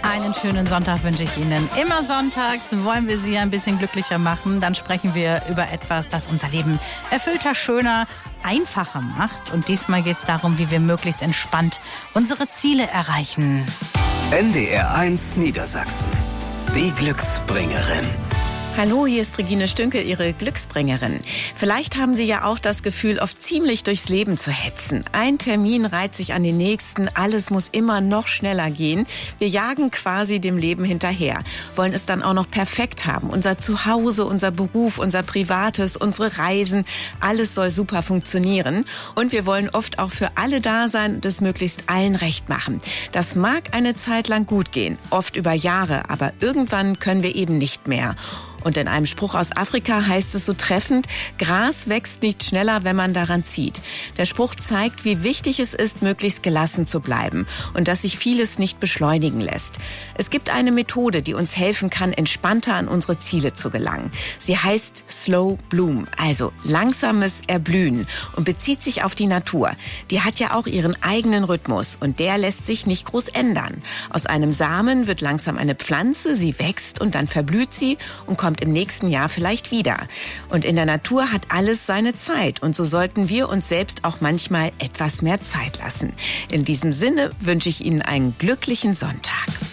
Einen schönen Sonntag wünsche ich Ihnen. Immer sonntags wollen wir Sie ein bisschen glücklicher machen. Dann sprechen wir über etwas, das unser Leben erfüllter, schöner, einfacher macht. Und diesmal geht es darum, wie wir möglichst entspannt unsere Ziele erreichen. NDR 1 Niedersachsen. Die Glücksbringerin. Hallo, hier ist Regine Stünkel, Ihre Glücksbringerin. Vielleicht haben Sie ja auch das Gefühl, oft ziemlich durchs Leben zu hetzen. Ein Termin reiht sich an den nächsten, alles muss immer noch schneller gehen. Wir jagen quasi dem Leben hinterher, wollen es dann auch noch perfekt haben. Unser Zuhause, unser Beruf, unser Privates, unsere Reisen, alles soll super funktionieren. Und wir wollen oft auch für alle da sein und es möglichst allen recht machen. Das mag eine Zeit lang gut gehen, oft über Jahre, aber irgendwann können wir eben nicht mehr. Und in einem Spruch aus Afrika heißt es so treffend: Gras wächst nicht schneller, wenn man daran zieht. Der Spruch zeigt, wie wichtig es ist, möglichst gelassen zu bleiben und dass sich vieles nicht beschleunigen lässt. Es gibt eine Methode, die uns helfen kann, entspannter an unsere Ziele zu gelangen. Sie heißt Slow Bloom, also langsames Erblühen, und bezieht sich auf die Natur. Die hat ja auch ihren eigenen Rhythmus und der lässt sich nicht groß ändern. Aus einem Samen wird langsam eine Pflanze, sie wächst und dann verblüht sie und kommt im nächsten Jahr vielleicht wieder. Und in der Natur hat alles seine Zeit und so sollten wir uns selbst auch manchmal etwas mehr Zeit lassen. In diesem Sinne wünsche ich Ihnen einen glücklichen Sonntag.